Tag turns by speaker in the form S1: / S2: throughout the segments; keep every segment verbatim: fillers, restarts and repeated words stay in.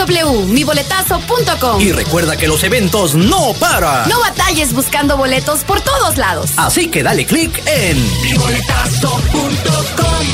S1: w w w punto mi boletazo punto com.
S2: Y recuerda que los eventos no paran.
S1: No batalles buscando boletos por todos lados.
S2: Así que dale click en mi boletazo punto com.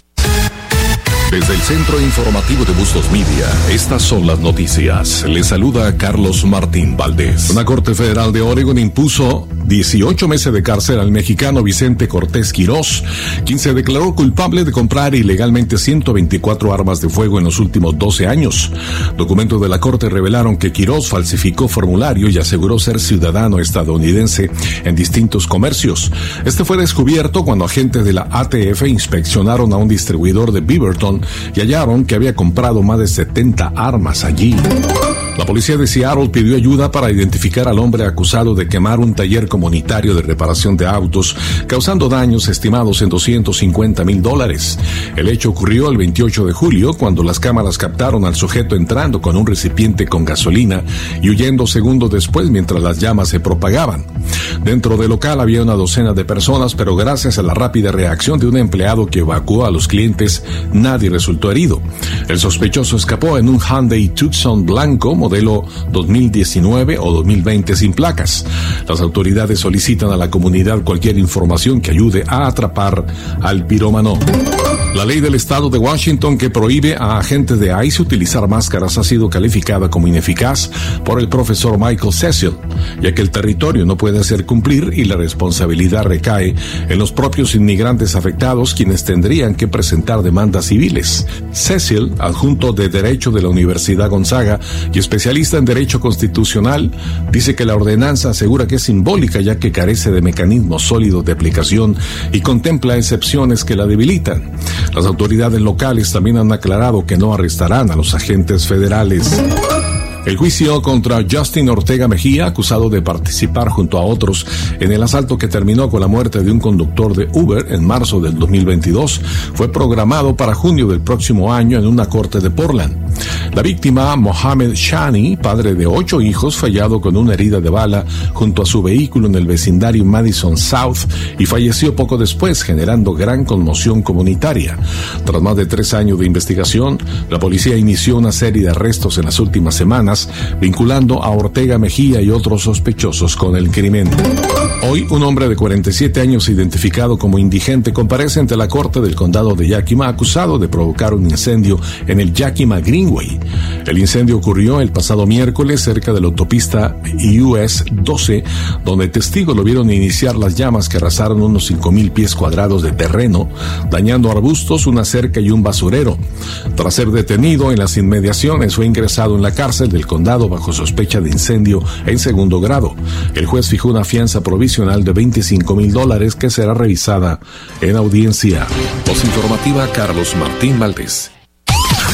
S3: Desde el Centro Informativo de Bustos Media, estas son las noticias. Les saluda Carlos Martín Valdés. Una corte federal de Oregon impuso dieciocho meses de cárcel al mexicano Vicente Cortés Quirós, quien se declaró culpable de comprar ilegalmente ciento veinticuatro armas de fuego en los últimos doce años. Documentos de la corte revelaron que Quirós falsificó formulario y aseguró ser ciudadano estadounidense en distintos comercios. Este fue descubierto cuando agentes de la A T F inspeccionaron a un distribuidor de Beaverton y hallaron que había comprado más de setenta armas allí. La policía de Seattle pidió ayuda para identificar al hombre acusado de quemar un taller comunitario de reparación de autos, causando daños estimados en doscientos cincuenta mil dólares. El hecho ocurrió el veintiocho de julio, cuando las cámaras captaron al sujeto entrando con un recipiente con gasolina y huyendo segundos después mientras las llamas se propagaban. Dentro del local había una docena de personas, pero gracias a la rápida reacción de un empleado que evacuó a los clientes, nadie resultó herido. El sospechoso escapó en un Hyundai Tucson blanco, modelo dos mil diecinueve o dos mil veinte sin placas. Las autoridades solicitan a la comunidad cualquier información que ayude a atrapar al pirómano. La ley del estado de Washington que prohíbe a agentes de ICE utilizar máscaras ha sido calificada como ineficaz por el profesor Michael Cecil, ya que el territorio no puede hacer cumplir y la responsabilidad recae en los propios inmigrantes afectados, quienes tendrían que presentar demandas civiles. Cecil, adjunto de Derecho de la Universidad Gonzaga y especialista en Derecho Constitucional, dice que la ordenanza asegura que es simbólica, ya que carece de mecanismos sólidos de aplicación y contempla excepciones que la debilitan. Las autoridades locales también han aclarado que no arrestarán a los agentes federales. El juicio contra Justin Ortega Mejía, acusado de participar junto a otros en el asalto que terminó con la muerte de un conductor de Uber en marzo del dos mil veintidós, fue programado para junio del próximo año en una corte de Portland. La víctima, Mohamed Shani, padre de ocho hijos, fue hallado con una herida de bala junto a su vehículo en el vecindario Madison South y falleció poco después, generando gran conmoción comunitaria. Tras más de tres años de investigación, la policía inició una serie de arrestos en las últimas semanas, vinculando a Ortega Mejía y otros sospechosos con el crimen. Hoy, un hombre de cuarenta y siete años, identificado como indigente, comparece ante la corte del condado de Yakima, acusado de provocar un incendio en el Yakima Greenway. El incendio ocurrió el pasado miércoles cerca de la autopista U S doce, donde testigos lo vieron iniciar las llamas que arrasaron unos cinco mil pies cuadrados de terreno, dañando arbustos, una cerca y un basurero. Tras ser detenido en las inmediaciones, fue ingresado en la cárcel del condado bajo sospecha de incendio en segundo grado. El juez fijó una fianza provisional de veinticinco mil dólares que será revisada en audiencia. Voz informativa, Carlos Martín Valdés.